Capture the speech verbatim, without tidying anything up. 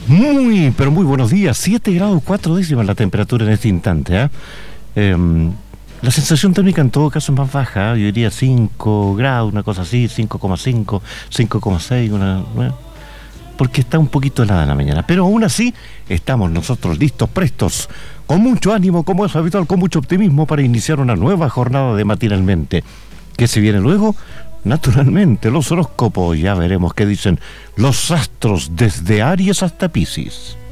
Muy, pero muy buenos días. siete grados cuatro décimas la temperatura en este instante. ¿eh? Eh, la sensación térmica en todo caso es más baja. ¿eh? Yo diría cinco grados, una cosa así, cinco coma cinco, cinco coma seis, una, una, porque está un poquito helada en la mañana. Pero aún así, estamos nosotros listos, prestos, con mucho ánimo, como es habitual, con mucho optimismo para iniciar una nueva jornada de Matinalmente. ¿Qué se viene luego? Naturalmente, los horóscopos. Ya veremos qué dicen los astros desde Aries hasta Piscis.